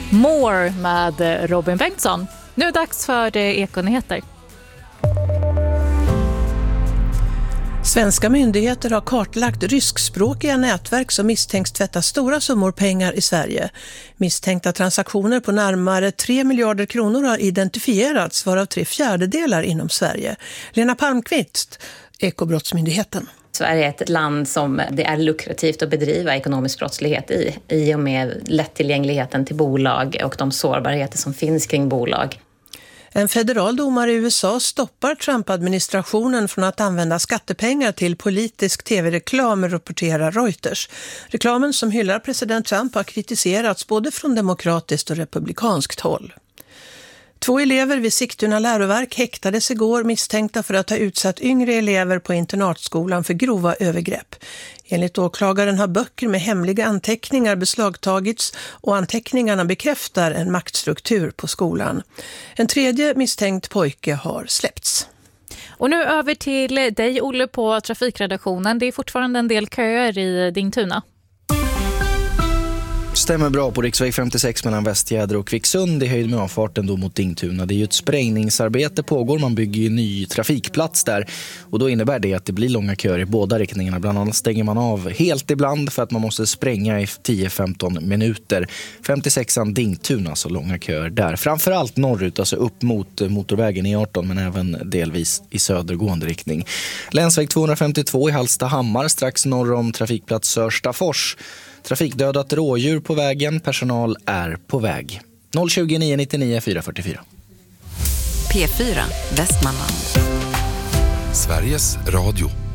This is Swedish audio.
More med Robin Bengtsson. Nu är det dags för Ekonyheter. Svenska myndigheter har kartlagt ryskspråkiga nätverk som misstänks tvätta stora summor pengar i Sverige. Misstänkta transaktioner på närmare 3 miljarder kronor har identifierats, varav 3/4 inom Sverige. Lena Palmqvist, Ekobrottsmyndigheten. Sverige är ett land som det är lukrativt att bedriva ekonomisk brottslighet i och med lättillgängligheten till bolag och de sårbarheter som finns kring bolag. En federal domare i USA stoppar Trump-administrationen från att använda skattepengar till politisk tv-reklam, rapporterar Reuters. Reklamen som hyllar president Trump har kritiserats både från demokratiskt och republikanskt håll. 2 elever vid Sigtuna läroverk häktades igår misstänkta för att ha utsatt yngre elever på internatskolan för grova övergrepp. Enligt åklagaren har böcker med hemliga anteckningar beslagtagits och anteckningarna bekräftar en maktstruktur på skolan. En 3:e misstänkt pojke har släppts. Och nu över till dig, Olle, på trafikredaktionen. Det är fortfarande en del köer i Dingtuna. Stämmer bra på riksväg 56 mellan Västjäder och Kvicksund i höjd med avfarten då mot Dingtuna. Det är ju ett sprängningsarbete pågår, man bygger ju ny trafikplats där och då innebär det att det blir långa köer i båda riktningarna. Bland annat stänger man av helt ibland för att man måste spränga i 10-15 minuter. 56an Dingtuna, så långa köer där. Framförallt norrut, alltså upp mot motorvägen E18 men även delvis i södergående riktning. Länsväg 252 i Hallstahammar strax norr om trafikplats Sörstafors. Trafikdödat rådjur på vägen, personal är på väg. 020 999 444. P4 Västmanland. Sveriges Radio.